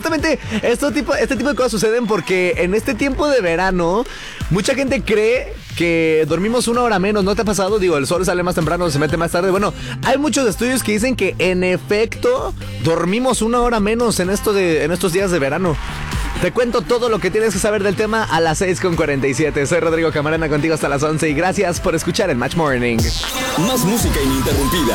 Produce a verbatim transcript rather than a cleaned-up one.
justamente esto tipo, este tipo de cosas suceden porque en este tiempo de verano mucha gente cree que dormimos una hora menos. ¿No te ha pasado? Digo, el sol sale más temprano, se mete más tarde. Bueno, hay muchos estudios que dicen que en efecto dormimos una hora menos en, esto de, en estos días de verano. Te cuento todo lo que tienes que saber del tema a las seis con cuarenta y siete. Soy Rodrigo Camarena, contigo hasta las once y gracias por escuchar el Match Morning. Más música ininterrumpida.